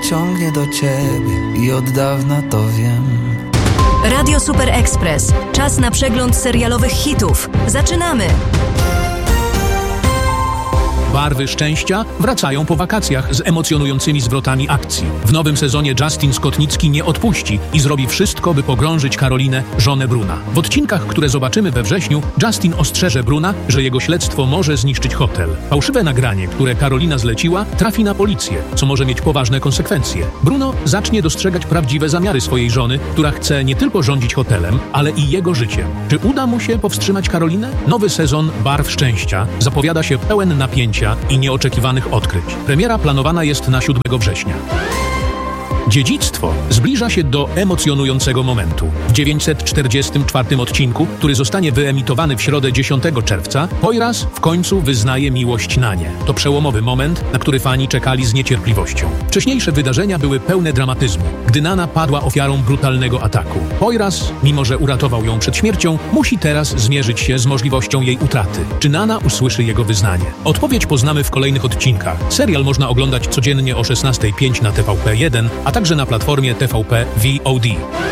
ciągnie do ciebie i od dawna to wiem. Radio Super Express. Czas na przegląd serialowych hitów. Zaczynamy! Barwy szczęścia wracają po wakacjach z emocjonującymi zwrotami akcji. W nowym sezonie Justin Skotnicki nie odpuści i zrobi wszystko, by pogrążyć Karolinę, żonę Bruna. W odcinkach, które zobaczymy we wrześniu, Justin ostrzeże Bruna, że jego śledztwo może zniszczyć hotel. Fałszywe nagranie, które Karolina zleciła, trafi na policję, co może mieć poważne konsekwencje. Bruno zacznie dostrzegać prawdziwe zamiary swojej żony, która chce nie tylko rządzić hotelem, ale i jego życiem. Czy uda mu się powstrzymać Karolinę? Nowy sezon Barw szczęścia zapowiada się pełen napięcia i nieoczekiwanych odkryć. Premiera planowana jest na 7 września. Dziedzictwo zbliża się do emocjonującego momentu. W 944 odcinku, który zostanie wyemitowany w środę 10 czerwca, Poyraz w końcu wyznaje miłość Nanie. To przełomowy moment, na który fani czekali z niecierpliwością. Wcześniejsze wydarzenia były pełne dramatyzmu, gdy Nana padła ofiarą brutalnego ataku. Poyraz, mimo że uratował ją przed śmiercią, musi teraz zmierzyć się z możliwością jej utraty. Czy Nana usłyszy jego wyznanie? Odpowiedź poznamy w kolejnych odcinkach. Serial można oglądać codziennie o 16:05 na TVP1, a także na platformie TVP VOD.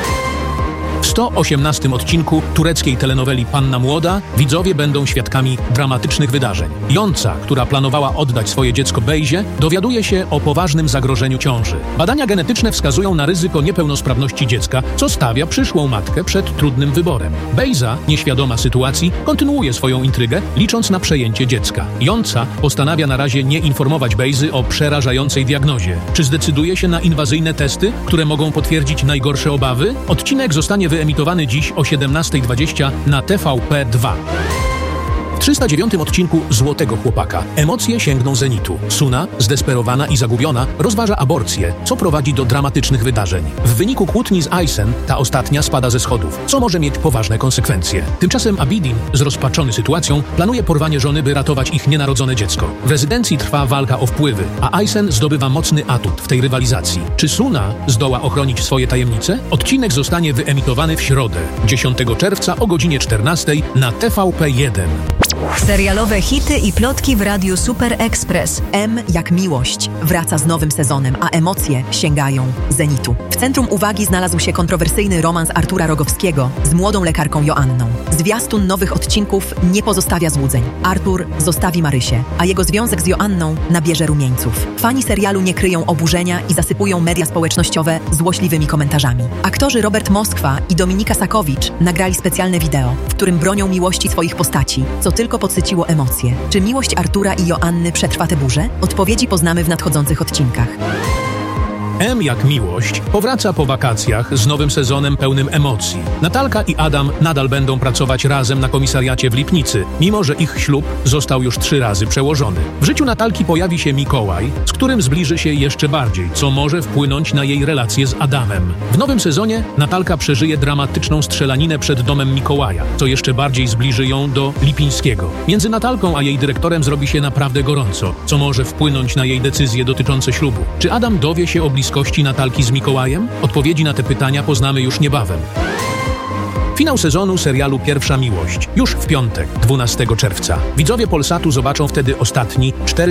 W 118 odcinku tureckiej telenoweli Panna Młoda widzowie będą świadkami dramatycznych wydarzeń. Jąca, która planowała oddać swoje dziecko Bejzie, dowiaduje się o poważnym zagrożeniu ciąży. Badania genetyczne wskazują na ryzyko niepełnosprawności dziecka, co stawia przyszłą matkę przed trudnym wyborem. Bejza, nieświadoma sytuacji, kontynuuje swoją intrygę, licząc na przejęcie dziecka. Jąca postanawia na razie nie informować Bejzy o przerażającej diagnozie. Czy zdecyduje się na inwazyjne testy, które mogą potwierdzić najgorsze obawy? Odcinek zostanie wyemitowany dziś o 17:20 na TVP2. W 309 odcinku Złotego Chłopaka emocje sięgną zenitu. Suna, zdesperowana i zagubiona, rozważa aborcję, co prowadzi do dramatycznych wydarzeń. W wyniku kłótni z Aysen, ta ostatnia spada ze schodów, co może mieć poważne konsekwencje. Tymczasem Abidin, zrozpaczony sytuacją, planuje porwanie żony, by ratować ich nienarodzone dziecko. W rezydencji trwa walka o wpływy, a Aysen zdobywa mocny atut w tej rywalizacji. Czy Suna zdoła ochronić swoje tajemnice? Odcinek zostanie wyemitowany w środę, 10 czerwca o godzinie 14 na TVP1. Serialowe hity i plotki w Radiu Super Express. M jak miłość wraca z nowym sezonem, a emocje sięgają zenitu. W centrum uwagi znalazł się kontrowersyjny romans Artura Rogowskiego z młodą lekarką Joanną. Zwiastun nowych odcinków nie pozostawia złudzeń. Artur zostawi Marysię, a jego związek z Joanną nabierze rumieńców. Fani serialu nie kryją oburzenia i zasypują media społecznościowe złośliwymi komentarzami. Aktorzy Robert Moskwa i Dominika Sakowicz nagrali specjalne wideo, w którym bronią miłości swoich postaci, co tylko podsyciło emocje. Czy miłość Artura i Joanny przetrwa tę burzę? Odpowiedzi poznamy w nadchodzących odcinkach. M jak miłość powraca po wakacjach z nowym sezonem pełnym emocji. Natalka i Adam nadal będą pracować razem na komisariacie w Lipnicy, mimo że ich ślub został już 3 razy przełożony. W życiu Natalki pojawi się Mikołaj, z którym zbliży się jeszcze bardziej, co może wpłynąć na jej relację z Adamem. W nowym sezonie Natalka przeżyje dramatyczną strzelaninę przed domem Mikołaja, co jeszcze bardziej zbliży ją do Lipińskiego. Między Natalką a jej dyrektorem zrobi się naprawdę gorąco, co może wpłynąć na jej decyzje dotyczące ślubu. Czy Adam dowie się o bliskości Natalki z Mikołajem? Odpowiedzi na te pytania poznamy już niebawem. Finał sezonu serialu Pierwsza Miłość już w piątek, 12 czerwca. Widzowie Polsatu zobaczą wtedy ostatni,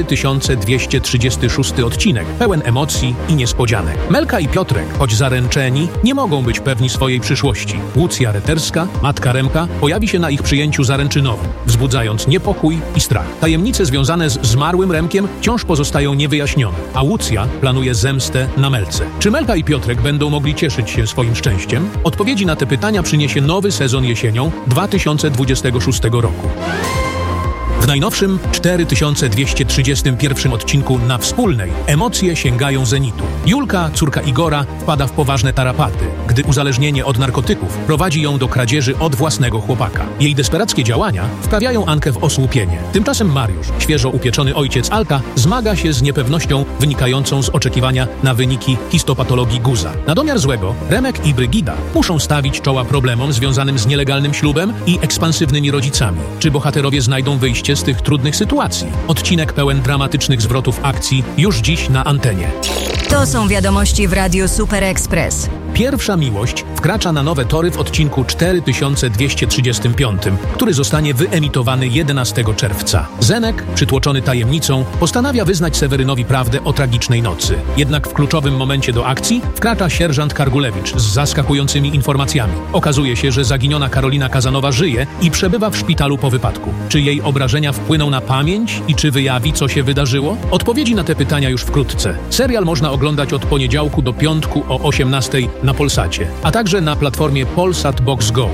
4236 odcinek, pełen emocji i niespodzianek. Melka i Piotrek, choć zaręczeni, nie mogą być pewni swojej przyszłości. Łucja Reterska, matka Remka, pojawi się na ich przyjęciu zaręczynowym, wzbudzając niepokój i strach. Tajemnice związane z zmarłym Remkiem wciąż pozostają niewyjaśnione, a Łucja planuje zemstę na Melce. Czy Melka i Piotrek będą mogli cieszyć się swoim szczęściem? Odpowiedzi na te pytania przyniesie nowy sezon jesienią 2026 roku. W najnowszym 4231 odcinku Na Wspólnej emocje sięgają zenitu. Julka, córka Igora, wpada w poważne tarapaty, gdy uzależnienie od narkotyków prowadzi ją do kradzieży od własnego chłopaka. Jej desperackie działania wprawiają Ankę w osłupienie. Tymczasem Mariusz, świeżo upieczony ojciec Alka, zmaga się z niepewnością wynikającą z oczekiwania na wyniki histopatologii guza. Na domiar złego Remek i Brygida muszą stawić czoła problemom związanym z nielegalnym ślubem i ekspansywnymi rodzicami. Czy bohaterowie znajdą wyjście z tych trudnych sytuacji? Odcinek pełen dramatycznych zwrotów akcji już dziś na antenie. To są wiadomości w Radiu Super Express. Pierwsza miłość w wkracza na nowe tory w odcinku 4235, który zostanie wyemitowany 11 czerwca. Zenek, przytłoczony tajemnicą, postanawia wyznać Sewerynowi prawdę o tragicznej nocy. Jednak w kluczowym momencie do akcji wkracza sierżant Kargulewicz z zaskakującymi informacjami. Okazuje się, że zaginiona Karolina Kazanowa żyje i przebywa w szpitalu po wypadku. Czy jej obrażenia wpłyną na pamięć i czy wyjawi, co się wydarzyło? Odpowiedzi na te pytania już wkrótce. Serial można oglądać od poniedziałku do piątku o 18 na Polsacie, a także na platformie Polsat Box Go.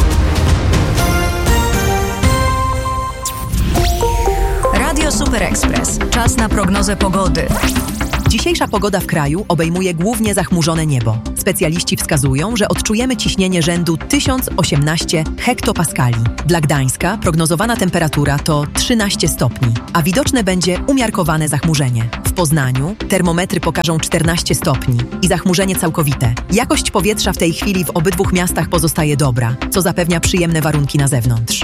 Radio Super Express. Czas na prognozę pogody. Dzisiejsza pogoda w kraju obejmuje głównie zachmurzone niebo. Specjaliści wskazują, że odczujemy ciśnienie rzędu 1018 hektopaskali. Dla Gdańska prognozowana temperatura to 13 stopni, a widoczne będzie umiarkowane zachmurzenie. W Poznaniu termometry pokażą 14 stopni i zachmurzenie całkowite. Jakość powietrza w tej chwili w obydwu miastach pozostaje dobra, co zapewnia przyjemne warunki na zewnątrz.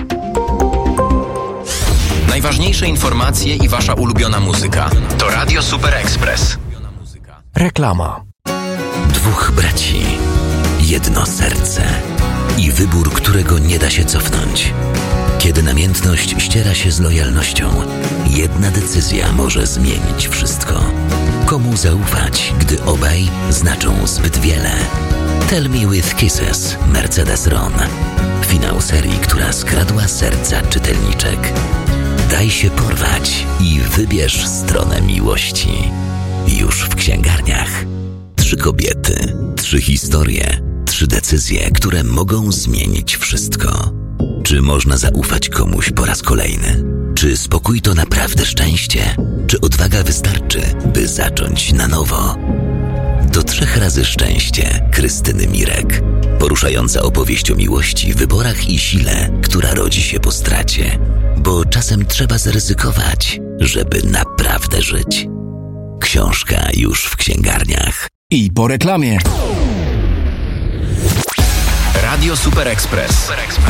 Najważniejsze informacje i wasza ulubiona muzyka to Radio Super Express. Reklama. Dwóch braci, jedno serce i wybór, którego nie da się cofnąć. Kiedy namiętność ściera się z lojalnością, jedna decyzja może zmienić wszystko. Komu zaufać, gdy obaj znaczą zbyt wiele? Tell Me With Kisses, Mercedes Ron. Finał serii, która skradła serca czytelniczek. Daj się porwać i wybierz stronę miłości. Już w księgarniach. 3 kobiety, 3 historie, 3 decyzje, które mogą zmienić wszystko. Czy można zaufać komuś po raz kolejny? Czy spokój to naprawdę szczęście? Czy odwaga wystarczy, by zacząć na nowo? Do 3 razy szczęście Krystyny Mirek. Poruszająca opowieść o miłości, wyborach i sile, która rodzi się po stracie. Bo czasem trzeba zaryzykować, żeby naprawdę żyć. Książka już w księgarniach. I po reklamie. Radio Super Express.